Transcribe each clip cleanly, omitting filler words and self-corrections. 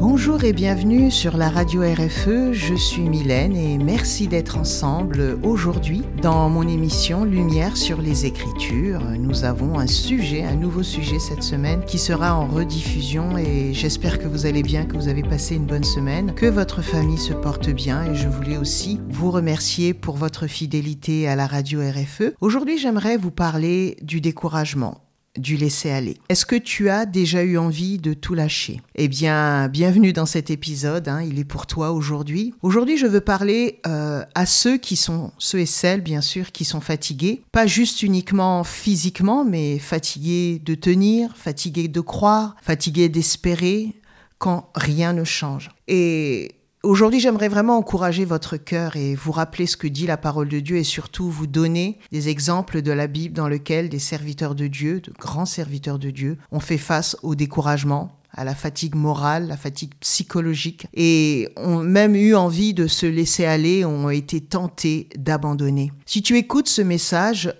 Bonjour et bienvenue sur la radio RFE, je suis Mylène et merci d'être ensemble aujourd'hui dans mon émission Lumière sur les Écritures. Nous avons un nouveau sujet cette semaine qui sera en rediffusion et j'espère que vous allez bien, que vous avez passé une bonne semaine, que votre famille se porte bien et je voulais aussi vous remercier pour votre fidélité à la radio RFE. Aujourd'hui, j'aimerais vous parler du découragement, du laisser-aller. Est-ce que tu as déjà eu envie de tout lâcher ? Eh bien, bienvenue dans cet épisode, il est pour toi aujourd'hui. Aujourd'hui, je veux parler à ceux et celles, bien sûr, qui sont fatigués. Pas juste uniquement physiquement, mais fatigués de tenir, fatigués de croire, fatigués d'espérer quand rien ne change. Et aujourd'hui, j'aimerais vraiment encourager votre cœur et vous rappeler ce que dit la parole de Dieu et surtout vous donner des exemples de la Bible dans lesquels des serviteurs de Dieu, de grands serviteurs de Dieu, ont fait face au découragement, à la fatigue morale, la fatigue psychologique et ont même eu envie de se laisser aller, ont été tentés d'abandonner. Si tu écoutes ce message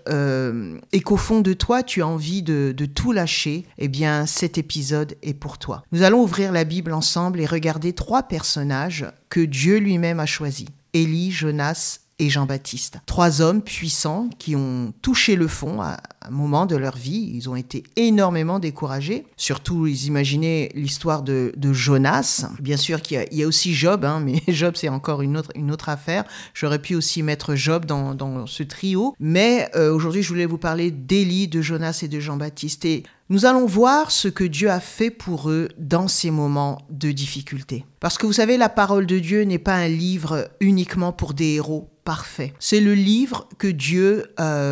et qu'au fond de toi, tu as envie de tout lâcher, eh bien cet épisode est pour toi. Nous allons ouvrir la Bible ensemble et regarder 3 personnages que Dieu lui-même a choisis. Élie, Jonas et Jean-Baptiste. 3 hommes puissants qui ont touché le fond à un moment de leur vie. Ils ont été énormément découragés. Surtout, ils imaginaient l'histoire de Jonas. Bien sûr qu'il y a aussi Job, mais Job, c'est encore une autre affaire. J'aurais pu aussi mettre Job dans ce trio. Mais aujourd'hui, je voulais vous parler d'Élie, de Jonas et de Jean-Baptiste. Et nous allons voir ce que Dieu a fait pour eux dans ces moments de difficulté. Parce que vous savez, la parole de Dieu n'est pas un livre uniquement pour des héros parfaits. C'est le livre que Dieu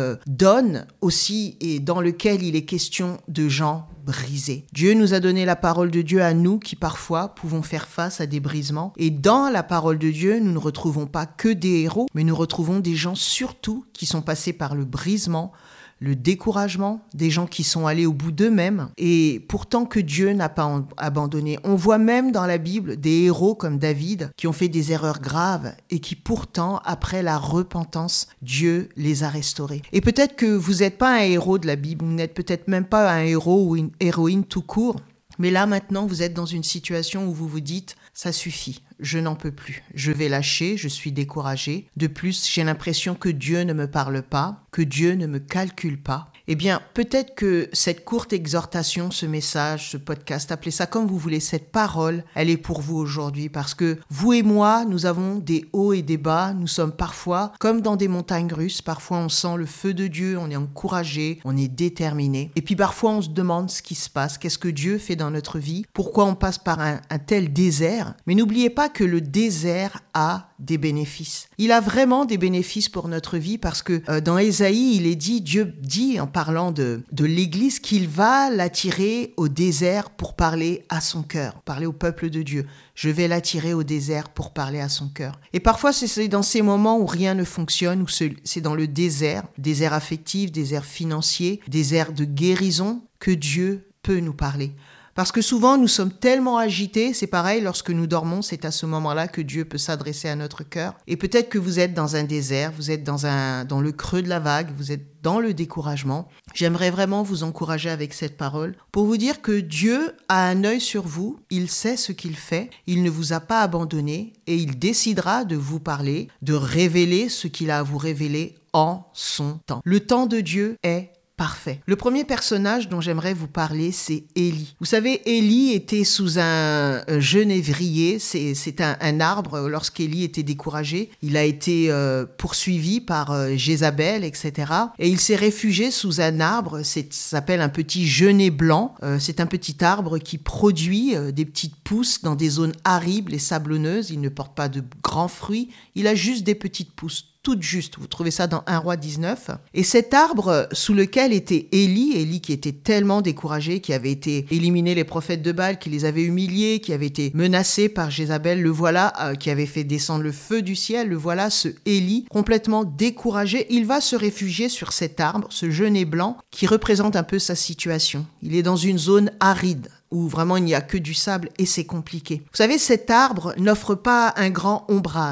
donne aussi et dans lequel il est question de gens brisés. Dieu nous a donné la parole de Dieu à nous qui parfois pouvons faire face à des brisements. Et dans la parole de Dieu, nous ne retrouvons pas que des héros, mais nous retrouvons des gens surtout qui sont passés par le brisement, le découragement, des gens qui sont allés au bout d'eux-mêmes et pourtant que Dieu n'a pas abandonné. On voit même dans la Bible des héros comme David qui ont fait des erreurs graves et qui pourtant, après la repentance, Dieu les a restaurés. Et peut-être que vous n'êtes pas un héros de la Bible, vous n'êtes peut-être même pas un héros ou une héroïne tout court, mais là maintenant vous êtes dans une situation où vous vous dites « ça suffit ». Je n'en peux plus. Je vais lâcher, je suis découragée. De plus, j'ai l'impression que Dieu ne me parle pas, que Dieu ne me calcule pas. Eh bien, peut-être que cette courte exhortation, ce message, ce podcast, appelez ça comme vous voulez, cette parole, elle est pour vous aujourd'hui parce que vous et moi, nous avons des hauts et des bas. Nous sommes parfois comme dans des montagnes russes. Parfois, on sent le feu de Dieu, on est encouragé, on est déterminé. Et puis parfois, on se demande ce qui se passe. Qu'est-ce que Dieu fait dans notre vie? Pourquoi on passe par un tel désert? Mais n'oubliez pas que le désert a des bénéfices. Il a vraiment des bénéfices pour notre vie parce que dans Ésaïe, Dieu dit en parlant de l'Église qu'il va l'attirer au désert pour parler à son cœur, parler au peuple de Dieu. Je vais l'attirer au désert pour parler à son cœur. Et parfois, c'est dans ces moments où rien ne fonctionne, où c'est dans le désert affectif, désert financier, désert de guérison, que Dieu peut nous parler. Parce que souvent, nous sommes tellement agités, c'est pareil, lorsque nous dormons, c'est à ce moment-là que Dieu peut s'adresser à notre cœur. Et peut-être que vous êtes dans un désert, vous êtes dans le creux de la vague, vous êtes dans le découragement. J'aimerais vraiment vous encourager avec cette parole pour vous dire que Dieu a un œil sur vous, il sait ce qu'il fait, il ne vous a pas abandonné et il décidera de vous parler, de révéler ce qu'il a à vous révéler en son temps. Le temps de Dieu est parfait. Le premier personnage dont j'aimerais vous parler, c'est Élie. Vous savez, Élie était sous un genévrier, c'est un arbre. Lorsqu'Élie était découragé, il a été poursuivi par Jézabel, etc. Et il s'est réfugié sous un arbre, ça s'appelle un petit genêt blanc. C'est un petit arbre qui produit des petites pousses dans des zones arides et sablonneuses. Il ne porte pas de grands fruits, il a juste des petites pousses. Toute juste, vous trouvez ça dans 1 Roi 19. Et cet arbre sous lequel était Élie qui était tellement découragé, qui avait été éliminé les prophètes de Baal, qui les avait humiliés, qui avait été menacé par Jézabel, le voilà, qui avait fait descendre le feu du ciel, le voilà, ce Élie, complètement découragé, il va se réfugier sur cet arbre, ce genêt blanc, qui représente un peu sa situation. Il est dans une zone aride, où vraiment il n'y a que du sable et c'est compliqué. Vous savez, cet arbre n'offre pas un grand ombrage.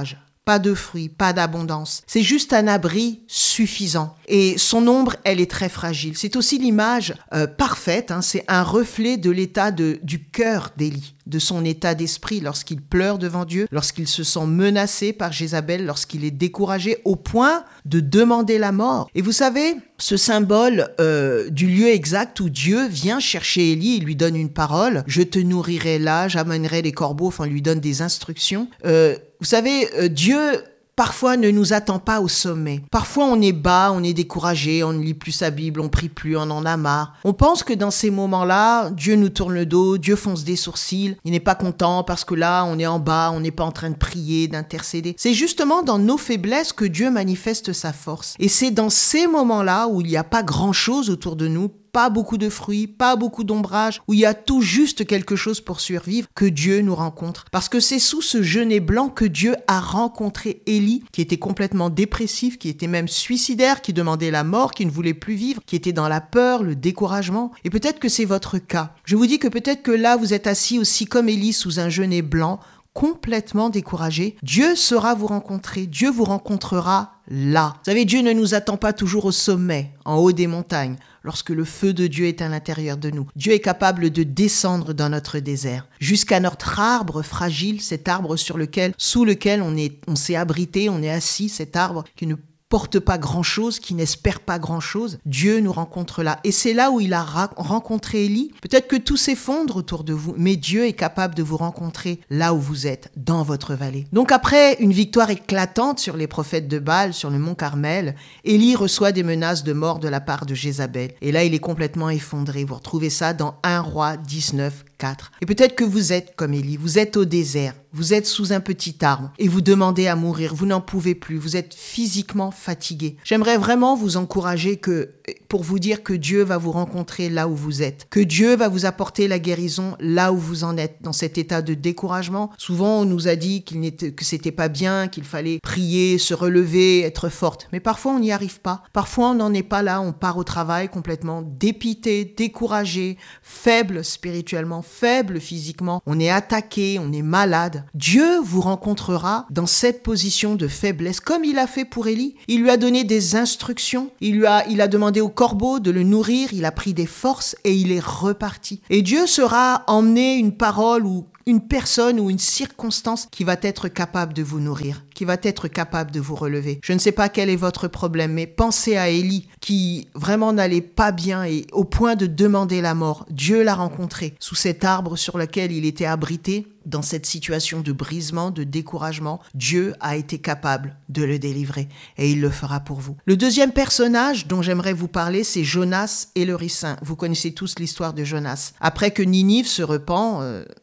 pas de fruits, pas d'abondance. C'est juste un abri suffisant. Et son ombre, elle est très fragile. C'est aussi l'image parfaite, c'est un reflet de l'état du cœur d'Élie, de son état d'esprit lorsqu'il pleure devant Dieu, lorsqu'il se sent menacé par Jézabel, lorsqu'il est découragé au point de demander la mort. Et vous savez, ce symbole du lieu exact où Dieu vient chercher Élie, il lui donne une parole, je te nourrirai là, j'amènerai les corbeaux, il lui donne des instructions. Vous savez, Dieu parfois ne nous attend pas au sommet. Parfois on est bas, on est découragé, on ne lit plus sa Bible, on prie plus, on en a marre. On pense que dans ces moments-là, Dieu nous tourne le dos, Dieu fonce des sourcils, il n'est pas content parce que là on est en bas, on n'est pas en train de prier, d'intercéder. C'est justement dans nos faiblesses que Dieu manifeste sa force. Et c'est dans ces moments-là où il n'y a pas grand-chose autour de nous, pas beaucoup de fruits, pas beaucoup d'ombrage, où il y a tout juste quelque chose pour survivre, que Dieu nous rencontre. Parce que c'est sous ce genêt blanc que Dieu a rencontré Élie, qui était complètement dépressif, qui était même suicidaire, qui demandait la mort, qui ne voulait plus vivre, qui était dans la peur, le découragement. Et peut-être que c'est votre cas. Je vous dis que peut-être que là, vous êtes assis aussi comme Élie sous un genêt blanc, complètement découragé. Dieu saura vous rencontrer. Dieu vous rencontrera là. Vous savez, Dieu ne nous attend pas toujours au sommet, en haut des montagnes, lorsque le feu de Dieu est à l'intérieur de nous. Dieu est capable de descendre dans notre désert, jusqu'à notre arbre fragile, cet arbre sous lequel on s'est abrité, on est assis, cet arbre qui ne porte pas grand-chose, qui n'espère pas grand-chose. Dieu nous rencontre là. Et c'est là où il a rencontré Élie. Peut-être que tout s'effondre autour de vous, mais Dieu est capable de vous rencontrer là où vous êtes, dans votre vallée. Donc après une victoire éclatante sur les prophètes de Baal, sur le mont Carmel, Élie reçoit des menaces de mort de la part de Jézabel. Et là, il est complètement effondré. Vous retrouvez ça dans 1 Roi 19, 4. Et peut-être que vous êtes comme Élie, vous êtes au désert, vous êtes sous un petit arbre et vous demandez à mourir, vous n'en pouvez plus, vous êtes physiquement fatigué. J'aimerais vraiment vous encourager pour vous dire que Dieu va vous rencontrer là où vous êtes, que Dieu va vous apporter la guérison là où vous en êtes, dans cet état de découragement. Souvent, on nous a dit que c'était pas bien, qu'il fallait prier, se relever, être forte. Mais parfois, on n'y arrive pas. Parfois, on n'en est pas là, on part au travail complètement dépité, découragé, faible spirituellement, faible physiquement, on est attaqué, on est malade. Dieu vous rencontrera dans cette position de faiblesse, comme il a fait pour Élie. Il lui a donné des instructions, il a demandé au corbeau de le nourrir, il a pris des forces et il est reparti. Et Dieu sera emmené une parole ou une personne ou une circonstance qui va être capable de vous nourrir, qui va être capable de vous relever. Je ne sais pas quel est votre problème, mais pensez à Élie qui vraiment n'allait pas bien et au point de demander la mort. Dieu l'a rencontré sous cet arbre sur lequel il était abrité. Dans cette situation de brisement, de découragement, Dieu a été capable de le délivrer et il le fera pour vous. Le deuxième personnage dont j'aimerais vous parler, c'est Jonas et le ricin. Vous connaissez tous l'histoire de Jonas. Après que Ninive se repent,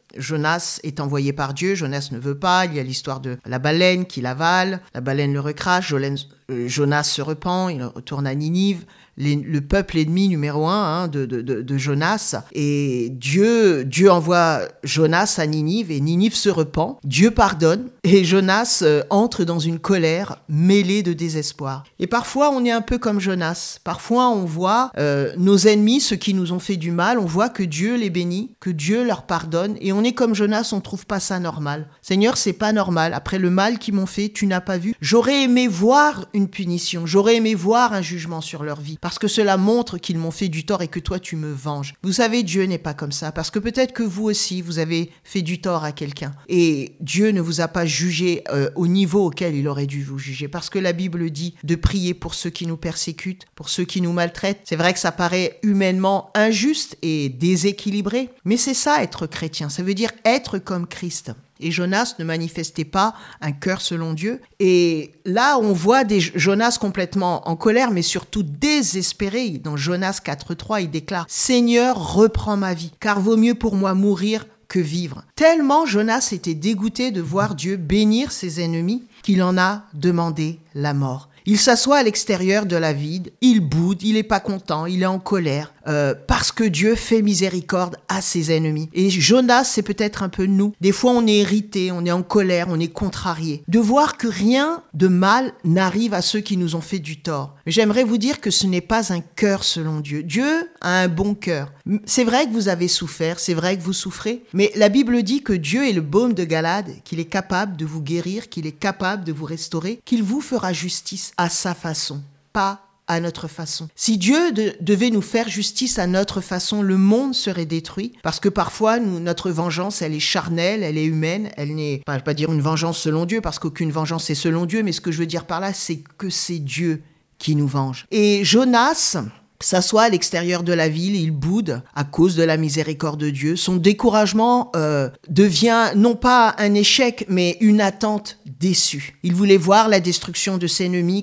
Jonas est envoyé par Dieu, Jonas ne veut pas, il y a l'histoire de la baleine qui l'avale, la baleine le recrache, Jonas se repent, il retourne à Ninive, le peuple ennemi numéro 1 de Jonas, et Dieu envoie Jonas à Ninive, et Ninive se repent, Dieu pardonne, et Jonas entre dans une colère mêlée de désespoir. Et parfois, on est un peu comme Jonas. Parfois, on voit nos ennemis, ceux qui nous ont fait du mal, on voit que Dieu les bénit, que Dieu leur pardonne, et on est comme Jonas, on trouve pas ça normal. Seigneur, c'est pas normal. Après le mal qu'ils m'ont fait, tu n'as pas vu. J'aurais aimé voir une punition, j'aurais aimé voir un jugement sur leur vie, parce que cela montre qu'ils m'ont fait du tort et que toi, tu me venges. Vous savez, Dieu n'est pas comme ça, parce que peut-être que vous aussi, vous avez fait du tort à quelqu'un, et Dieu ne vous a pas jugé au niveau auquel il aurait dû vous juger, parce que la Bible dit de prier pour ceux qui nous persécutent, pour ceux qui nous maltraitent. C'est vrai que ça paraît humainement injuste et déséquilibré, mais c'est ça être chrétien, ça veut dire être comme Christ. Et Jonas ne manifestait pas un cœur selon Dieu. Et là, on voit Jonas complètement en colère, mais surtout désespéré. Dans Jonas 4.3, il déclare « Seigneur, reprends ma vie, car vaut mieux pour moi mourir que vivre. » Tellement Jonas était dégoûté de voir Dieu bénir ses ennemis qu'il en a demandé la mort. Il s'assoit à l'extérieur de la ville, il boude, il n'est pas content, il est en colère. parce que Dieu fait miséricorde à ses ennemis. Et Jonas, c'est peut-être un peu nous. Des fois, on est irrité, on est en colère, on est contrarié. De voir que rien de mal n'arrive à ceux qui nous ont fait du tort. J'aimerais vous dire que ce n'est pas un cœur selon Dieu. Dieu a un bon cœur. C'est vrai que vous avez souffert, c'est vrai que vous souffrez, mais la Bible dit que Dieu est le baume de Galade, qu'il est capable de vous guérir, qu'il est capable de vous restaurer, qu'il vous fera justice à sa façon, pas à notre façon. Si Dieu devait nous faire justice à notre façon, le monde serait détruit, parce que parfois, notre vengeance, elle est charnelle, elle est humaine, elle n'est, je ne vais pas dire une vengeance selon Dieu, parce qu'aucune vengeance est selon Dieu, mais ce que je veux dire par là, c'est que c'est Dieu qui nous venge. Et Jonas s'assoit à l'extérieur de la ville, il boude à cause de la miséricorde de Dieu. Son découragement devient non pas un échec, mais une attente déçue. Il voulait voir la destruction de ses ennemis,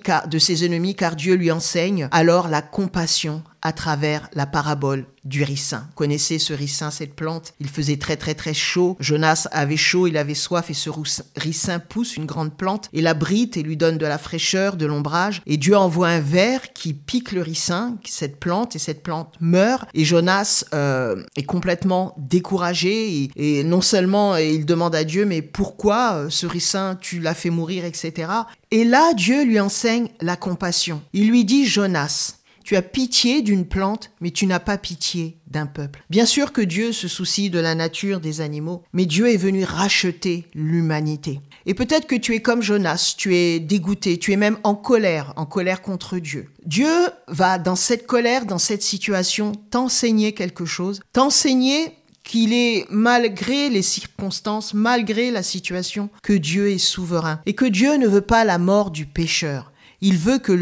car Dieu lui enseigne alors la compassion à travers la parabole du ricin. Vous connaissez ce ricin, cette plante? Il faisait très très très chaud. Jonas avait chaud, il avait soif et ce ricin pousse une grande plante et l'abrite et lui donne de la fraîcheur, de l'ombrage. Et Dieu envoie un ver qui pique le ricin, cette plante, et cette plante meurt. Et Jonas est complètement découragé et non seulement il demande à Dieu, mais pourquoi ce ricin, tu l'as fait mourir, etc. Et là, Dieu lui enseigne la compassion. Il lui dit, Jonas, tu as pitié d'une plante, mais tu n'as pas pitié d'un peuple. Bien sûr que Dieu se soucie de la nature des animaux, mais Dieu est venu racheter l'humanité. Et peut-être que tu es comme Jonas, tu es dégoûté, tu es même en colère contre Dieu. Dieu va, dans cette colère, dans cette situation, t'enseigner quelque chose, t'enseigner qu'il est, malgré les circonstances, malgré la situation, que Dieu est souverain et que Dieu ne veut pas la mort du pécheur. Il veut que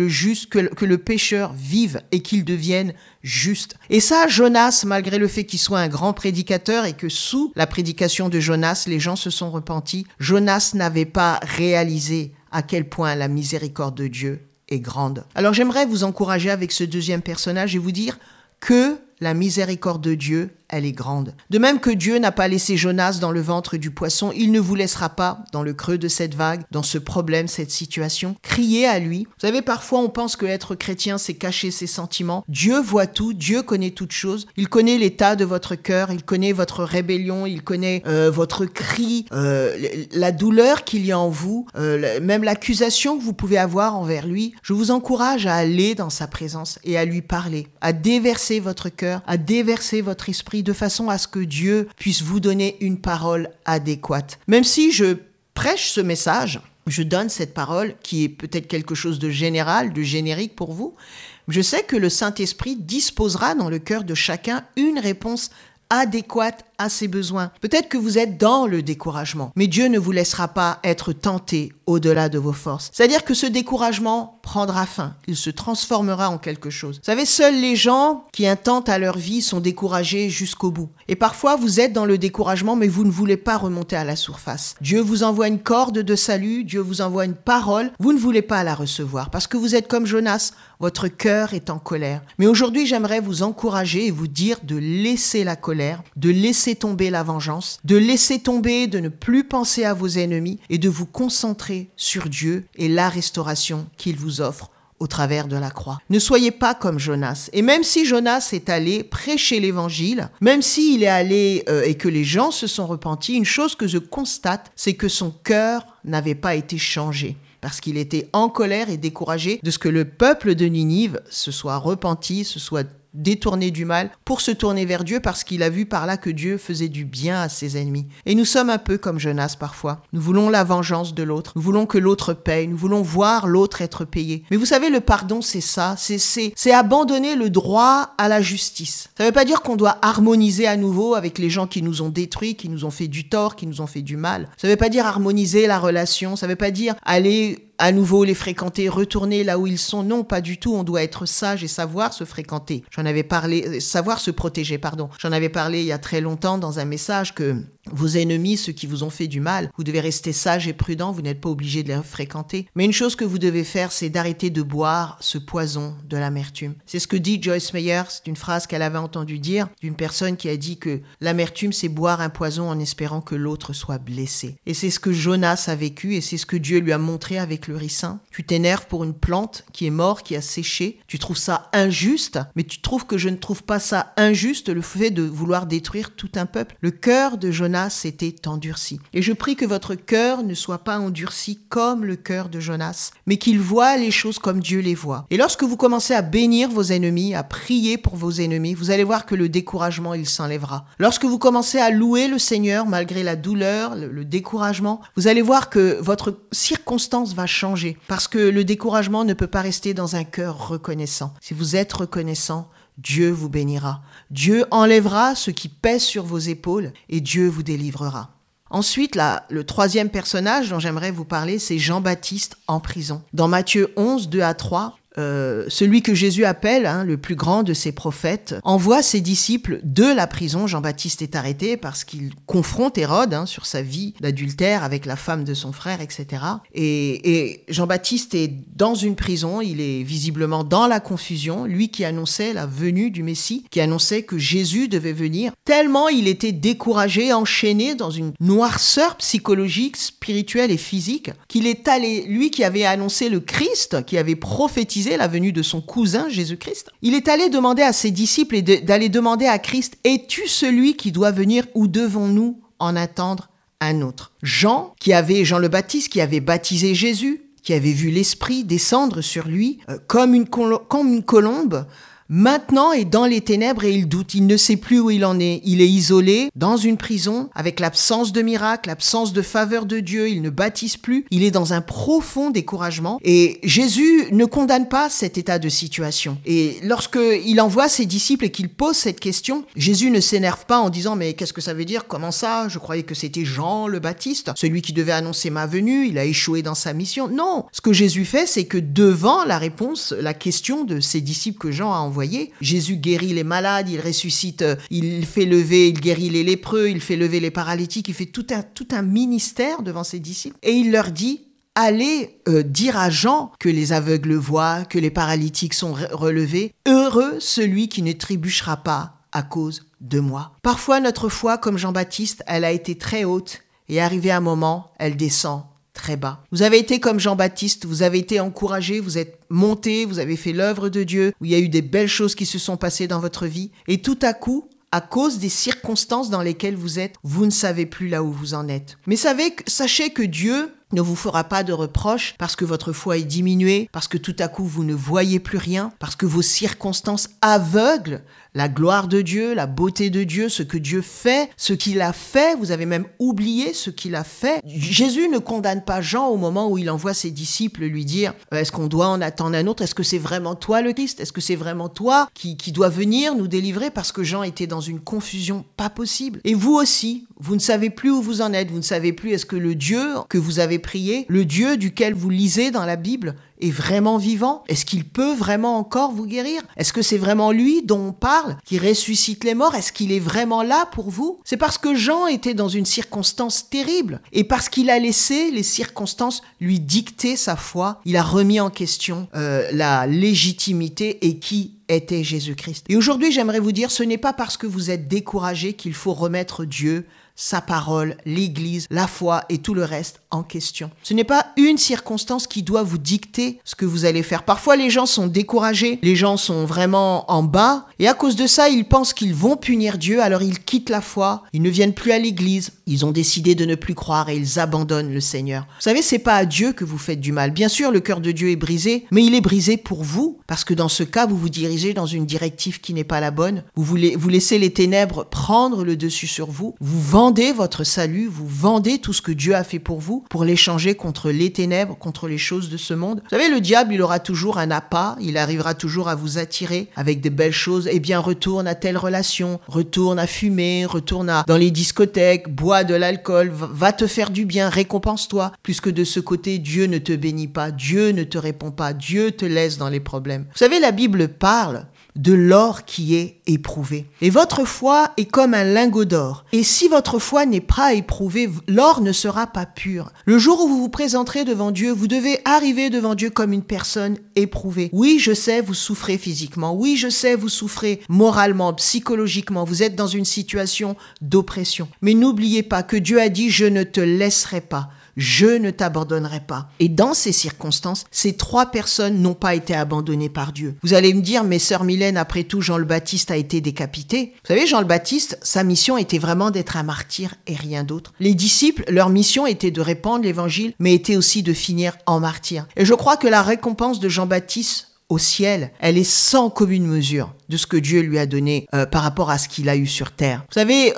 le pécheur vive et qu'il devienne juste. Et ça, Jonas, malgré le fait qu'il soit un grand prédicateur et que sous la prédication de Jonas, les gens se sont repentis, Jonas n'avait pas réalisé à quel point la miséricorde de Dieu est grande. Alors j'aimerais vous encourager avec ce deuxième personnage et vous dire que la miséricorde de Dieu, elle est grande. De même que Dieu n'a pas laissé Jonas dans le ventre du poisson, il ne vous laissera pas dans le creux de cette vague, dans ce problème, cette situation. Criez à lui. Vous savez, parfois on pense que être chrétien, c'est cacher ses sentiments. Dieu voit tout, Dieu connaît toutes choses. Il connaît l'état de votre cœur, il connaît votre rébellion, il connaît votre cri, la douleur qu'il y a en vous, même l'accusation que vous pouvez avoir envers lui. Je vous encourage à aller dans sa présence et à lui parler, à déverser votre cœur, à déverser votre esprit de façon à ce que Dieu puisse vous donner une parole adéquate. Même si je prêche ce message, je donne cette parole qui est peut-être quelque chose de général, de générique pour vous, je sais que le Saint-Esprit disposera dans le cœur de chacun une réponse adéquate à ses besoins. Peut-être que vous êtes dans le découragement, mais Dieu ne vous laissera pas être tenté au-delà de vos forces. C'est-à-dire que ce découragement prendra fin, il se transformera en quelque chose. Vous savez, seuls les gens qui intentent à leur vie sont découragés jusqu'au bout. Et parfois, vous êtes dans le découragement, mais vous ne voulez pas remonter à la surface. Dieu vous envoie une corde de salut, Dieu vous envoie une parole, vous ne voulez pas la recevoir, parce que vous êtes comme Jonas, votre cœur est en colère. Mais aujourd'hui, j'aimerais vous encourager et vous dire de laisser la colère, de laisser tomber la vengeance, de laisser tomber, de ne plus penser à vos ennemis et de vous concentrer sur Dieu et la restauration qu'il vous offre au travers de la croix. Ne soyez pas comme Jonas. Et même si Jonas est allé prêcher l'évangile, même s'il est allé et que les gens se sont repentis, une chose que je constate, c'est que son cœur n'avait pas été changé. Parce qu'il était en colère et découragé de ce que le peuple de Ninive se soit repenti, se soit détourné du mal pour se tourner vers Dieu parce qu'il a vu par là que Dieu faisait du bien à ses ennemis. Et nous sommes un peu comme Jonas parfois. Nous voulons la vengeance de l'autre. Nous voulons que l'autre paye. Nous voulons voir l'autre être payé. Mais vous savez, le pardon, c'est ça. C'est abandonner le droit à la justice. Ça ne veut pas dire qu'on doit harmoniser à nouveau avec les gens qui nous ont détruits, qui nous ont fait du tort, qui nous ont fait du mal. Ça ne veut pas dire harmoniser la relation. Ça ne veut pas dire aller à nouveau les fréquenter, retourner là où ils sont. Non, pas du tout. On doit être sage et savoir se fréquenter. Savoir se protéger, pardon. J'en avais parlé il y a très longtemps dans un message que Vos ennemis, ceux qui vous ont fait du mal, vous devez rester sage et prudent, vous n'êtes pas obligé de les fréquenter. Mais une chose que vous devez faire, c'est d'arrêter de boire ce poison de l'amertume. C'est ce que dit Joyce Meyer, c'est une phrase qu'elle avait entendue dire d'une personne qui a dit que l'amertume, c'est boire un poison en espérant que l'autre soit blessé. Et c'est ce que Jonas a vécu et c'est ce que Dieu lui a montré avec le ricin. Tu t'énerves pour une plante qui est morte, qui a séché. Tu trouves ça injuste, mais tu trouves que je ne trouve pas ça injuste, le fait de vouloir détruire tout un peuple. Le cœur de Jonas s'était endurci. Et je prie que votre cœur ne soit pas endurci comme le cœur de Jonas, mais qu'il voie les choses comme Dieu les voit. Et lorsque vous commencez à bénir vos ennemis, à prier pour vos ennemis, vous allez voir que le découragement, il s'enlèvera. Lorsque vous commencez à louer le Seigneur, malgré la douleur, le découragement, vous allez voir que votre circonstance va changer, parce que le découragement ne peut pas rester dans un cœur reconnaissant. Si vous êtes reconnaissant, Dieu vous bénira. Dieu enlèvera ce qui pèse sur vos épaules et Dieu vous délivrera. Ensuite, le troisième personnage dont j'aimerais vous parler, c'est Jean-Baptiste en prison. Dans Matthieu 11, 2 à 3, celui que Jésus appelle le plus grand de ses prophètes, envoie ses disciples de la prison. Jean-Baptiste est arrêté parce qu'il confronte Hérode sur sa vie d'adultère avec la femme de son frère, etc. Et Jean-Baptiste est dans une prison, il est visiblement dans la confusion, lui qui annonçait la venue du Messie, qui annonçait que Jésus devait venir, tellement il était découragé, enchaîné dans une noirceur psychologique, spirituelle et physique, qu'il est allé, lui qui avait annoncé le Christ, qui avait prophétisé la venue de son cousin Jésus-Christ. Il est allé demander à ses disciples et d'aller demander à Christ, « Es-tu celui qui doit venir ou devons-nous en attendre un autre ?» Jean le Baptiste, qui avait baptisé Jésus, qui avait vu l'Esprit descendre sur lui comme une colombe, maintenant est dans les ténèbres et il doute, il ne sait plus où il en est. Il est isolé dans une prison avec l'absence de miracle, l'absence de faveur de Dieu, il ne baptise plus, il est dans un profond découragement et Jésus ne condamne pas cet état de situation. Et lorsqu'il envoie ses disciples et qu'il pose cette question, Jésus ne s'énerve pas en disant « Mais qu'est-ce que ça veut dire? Comment ça? Je croyais que c'était Jean le Baptiste, celui qui devait annoncer ma venue, il a échoué dans sa mission. » Non, ce que Jésus fait, c'est que devant la réponse, la question de ses disciples que Jean a envoyé, Jésus guérit les malades, il ressuscite, il fait lever, il guérit les lépreux, il fait lever les paralytiques, il fait tout un ministère devant ses disciples. Et il leur dit, allez dire à Jean que les aveugles voient, que les paralytiques sont relevés. Heureux celui qui ne trébuchera pas à cause de moi. Parfois, notre foi, comme Jean-Baptiste, elle a été très haute et arrivé à un moment, elle descend très bas. Vous avez été comme Jean-Baptiste, vous avez été encouragé, vous êtes monté, vous avez fait l'œuvre de Dieu, où il y a eu des belles choses qui se sont passées dans votre vie. Et tout à coup, à cause des circonstances dans lesquelles vous êtes, vous ne savez plus là où vous en êtes. Mais sachez que Dieu ne vous fera pas de reproches parce que votre foi est diminuée, parce que tout à coup vous ne voyez plus rien, parce que vos circonstances aveuglent la gloire de Dieu, la beauté de Dieu, ce que Dieu fait, ce qu'il a fait. Vous avez même oublié ce qu'il a fait. Jésus ne condamne pas Jean au moment où il envoie ses disciples lui dire « Est-ce qu'on doit en attendre un autre? Est-ce que c'est vraiment toi le Christ? Est-ce que c'est vraiment toi qui dois venir nous délivrer ?» Parce que Jean était dans une confusion pas possible. Et vous aussi, vous ne savez plus où vous en êtes. Vous ne savez plus est-ce que le Dieu que vous avez prié, le Dieu duquel vous lisez dans la Bible, est vraiment vivant? Est-ce qu'il peut vraiment encore vous guérir? Est-ce que c'est vraiment lui dont on parle, qui ressuscite les morts? Est-ce qu'il est vraiment là pour vous? C'est parce que Jean était dans une circonstance terrible et parce qu'il a laissé les circonstances lui dicter sa foi, il a remis en question la légitimité et qui était Jésus-Christ. Et aujourd'hui, j'aimerais vous dire, ce n'est pas parce que vous êtes découragé qu'il faut remettre Dieu, sa parole, l'Église, la foi et tout le reste en question. Ce n'est pas une circonstance qui doit vous dicter ce que vous allez faire. Parfois, les gens sont découragés, les gens sont vraiment en bas et à cause de ça, ils pensent qu'ils vont punir Dieu, alors ils quittent la foi, ils ne viennent plus à l'Église, ils ont décidé de ne plus croire et ils abandonnent le Seigneur. Vous savez, c'est pas à Dieu que vous faites du mal. Bien sûr, le cœur de Dieu est brisé, mais il est brisé pour vous parce que dans ce cas, vous vous dirigez dans une directive qui n'est pas la bonne. Vous laissez les ténèbres prendre le dessus sur vous. Vous vendez votre salut, vous vendez tout ce que Dieu a fait pour vous pour l'échanger contre les ténèbres, contre les choses de ce monde. Vous savez, le diable, il aura toujours un appât, il arrivera toujours à vous attirer avec de belles choses. Eh bien, retourne à telle relation, retourne à fumer, retourne dans les discothèques, bois de l'alcool, va te faire du bien, récompense-toi. Plus que de ce côté, Dieu ne te bénit pas, Dieu ne te répond pas, Dieu te laisse dans les problèmes. Vous savez, la Bible parle de l'or qui est éprouvé. Et votre foi est comme un lingot d'or. Et si votre foi n'est pas éprouvée, l'or ne sera pas pur. Le jour où vous vous présenterez devant Dieu, vous devez arriver devant Dieu comme une personne éprouvée. Oui, je sais, vous souffrez physiquement. Oui, je sais, vous souffrez moralement, psychologiquement. Vous êtes dans une situation d'oppression. Mais n'oubliez pas que Dieu a dit « Je ne te laisserai pas ». Je ne t'abandonnerai pas. Et dans ces circonstances, ces 3 personnes n'ont pas été abandonnées par Dieu. Vous allez me dire, mais sœur Mylène, après tout, Jean le Baptiste a été décapité. Vous savez, Jean le Baptiste, sa mission était vraiment d'être un martyr et rien d'autre. Les disciples, leur mission était de répandre l'évangile, mais était aussi de finir en martyr. Et je crois que la récompense de Jean-Baptiste au ciel, elle est sans commune mesure de ce que Dieu lui a donné par rapport à ce qu'il a eu sur terre. Vous savez,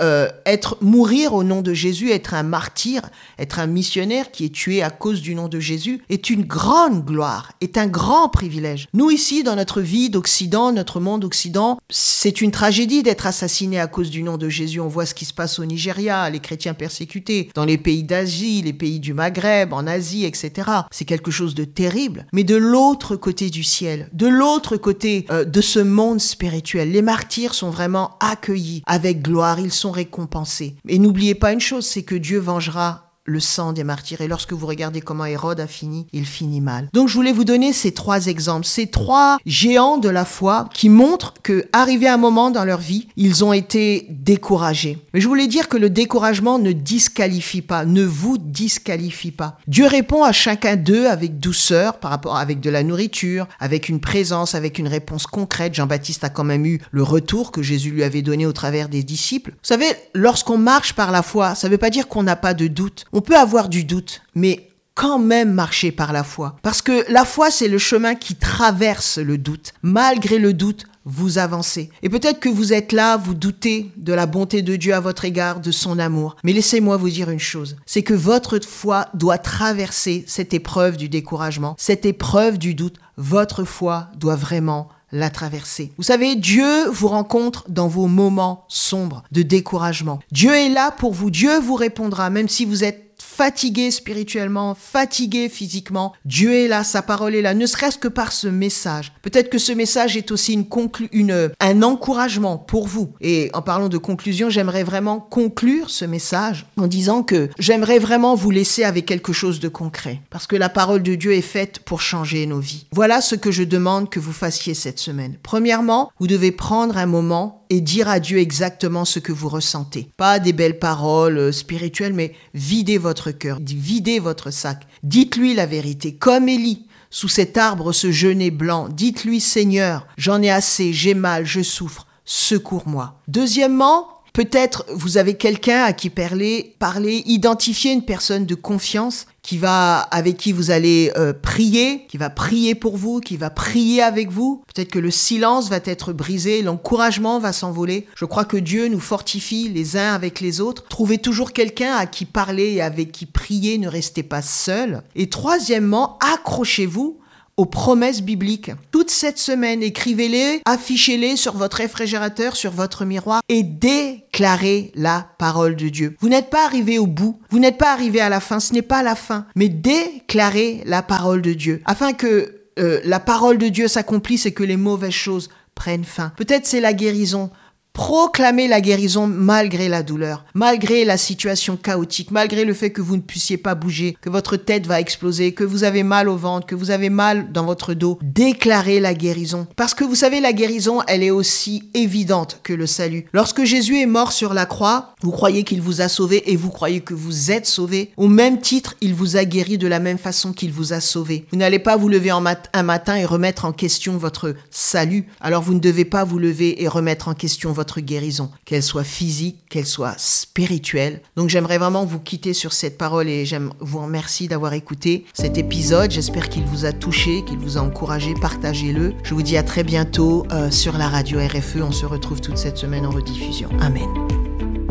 mourir au nom de Jésus, être un martyr, être un missionnaire qui est tué à cause du nom de Jésus, est une grande gloire, est un grand privilège. Nous ici, dans notre vie d'Occident, notre monde Occident, c'est une tragédie d'être assassiné à cause du nom de Jésus. On voit ce qui se passe au Nigeria, les chrétiens persécutés, dans les pays d'Asie, les pays du Maghreb, en Asie, etc. C'est quelque chose de terrible. Mais de l'autre côté du ciel, de l'autre côté de ce monde spirituel, les martyrs sont vraiment accueillis avec gloire, ils sont récompensés. Et n'oubliez pas une chose, c'est que Dieu vengera le sang des martyrs. Et lorsque vous regardez comment Hérode a fini, il finit mal. Donc je voulais vous donner ces 3 exemples, ces 3 géants de la foi qui montrent que, arrivé à un moment dans leur vie, ils ont été découragés. Mais je voulais dire que le découragement ne disqualifie pas, ne vous disqualifie pas. Dieu répond à chacun d'eux avec douceur, par rapport avec de la nourriture, avec une présence, avec une réponse concrète. Jean-Baptiste a quand même eu le retour que Jésus lui avait donné au travers des disciples. Vous savez, lorsqu'on marche par la foi, ça ne veut pas dire qu'on n'a pas de doute. On peut avoir du doute, mais quand même marcher par la foi. Parce que la foi, c'est le chemin qui traverse le doute. Malgré le doute, vous avancez. Et peut-être que vous êtes là, vous doutez de la bonté de Dieu à votre égard, de son amour. Mais laissez-moi vous dire une chose, c'est que votre foi doit traverser cette épreuve du découragement, cette épreuve du doute. Votre foi doit vraiment la traverser. Vous savez, Dieu vous rencontre dans vos moments sombres de découragement. Dieu est là pour vous. Dieu vous répondra, même si vous êtes fatigué spirituellement, fatigué physiquement. Dieu est là, sa parole est là, ne serait-ce que par ce message. Peut-être que ce message est aussi un encouragement pour vous. Et en parlant de conclusion, j'aimerais vraiment conclure ce message en disant que j'aimerais vraiment vous laisser avec quelque chose de concret. Parce que la parole de Dieu est faite pour changer nos vies. Voilà ce que je demande que vous fassiez cette semaine. Premièrement, vous devez prendre un moment et dire à Dieu exactement ce que vous ressentez. Pas des belles paroles spirituelles, mais videz votre cœur, videz votre sac. Dites-lui la vérité, comme Élie, sous cet arbre, ce genêt blanc. Dites-lui, Seigneur, j'en ai assez, j'ai mal, je souffre, secours-moi. Deuxièmement, peut-être vous avez quelqu'un à qui parler, identifier une personne de confiance avec qui vous allez prier, qui va prier pour vous, qui va prier avec vous. Peut-être que le silence va être brisé, l'encouragement va s'envoler. Je crois que Dieu nous fortifie les uns avec les autres. Trouvez toujours quelqu'un à qui parler et avec qui prier, ne restez pas seul. Et troisièmement, accrochez-vous aux promesses bibliques. Toute cette semaine, écrivez-les, affichez-les sur votre réfrigérateur, sur votre miroir et déclarez la parole de Dieu. Vous n'êtes pas arrivé au bout, vous n'êtes pas arrivé à la fin, ce n'est pas la fin, mais déclarez la parole de Dieu afin que la parole de Dieu s'accomplisse et que les mauvaises choses prennent fin. Peut-être c'est la guérison. Proclamez la guérison malgré la douleur, malgré la situation chaotique, malgré le fait que vous ne puissiez pas bouger, que votre tête va exploser, que vous avez mal au ventre, que vous avez mal dans votre dos. Déclarez la guérison. Parce que vous savez, la guérison, elle est aussi évidente que le salut. Lorsque Jésus est mort sur la croix, vous croyez qu'il vous a sauvé et vous croyez que vous êtes sauvé. Au même titre, il vous a guéri de la même façon qu'il vous a sauvé. Vous n'allez pas vous lever un matin et remettre en question votre salut. Alors vous ne devez pas vous lever et remettre en question votre guérison, qu'elle soit physique, qu'elle soit spirituelle. Donc j'aimerais vraiment vous quitter sur cette parole et j'aime vous remercier d'avoir écouté cet épisode. J'espère qu'il vous a touché, qu'il vous a encouragé. Partagez-le. Je vous dis à très bientôt sur la radio RFE. On se retrouve toute cette semaine en rediffusion. Amen.